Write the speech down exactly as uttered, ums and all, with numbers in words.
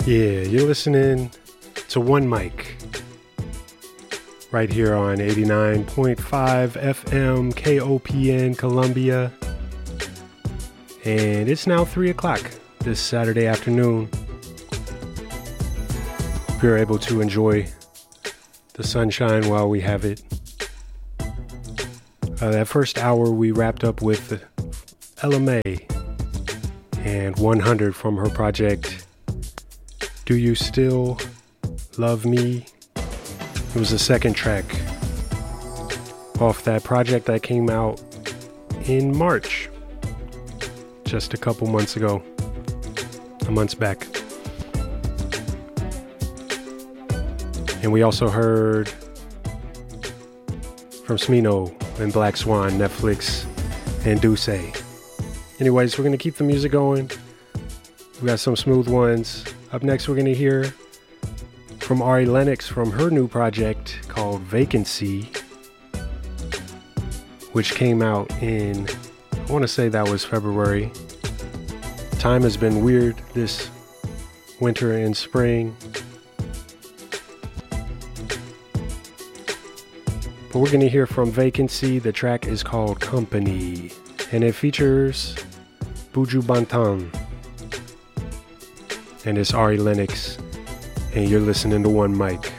Yeah, you're listening to One Mic right here on eighty-nine point five F M K O P N Columbia. And it's now three o'clock this Saturday afternoon. Hope you're able to enjoy the sunshine while we have it. Uh, that first hour we wrapped up with Ella Mai and one hundred from her project Do You Still Love Me? It was the second track off that project that came out in March, just a couple months ago, a months back. And we also heard from Smino and Black Swan, Netflix, and Duce. Anyways, we're going to keep the music going. We got some smooth ones. Up next, we're going to hear from Ari Lennox from her new project called Vacancy, which came out in, I want to say that was February. Time has been weird this winter and spring. But we're going to hear from Vacancy. The track is called Company, and it features Buju Banton. And it's Ari Lennox, and you're listening to One Mic.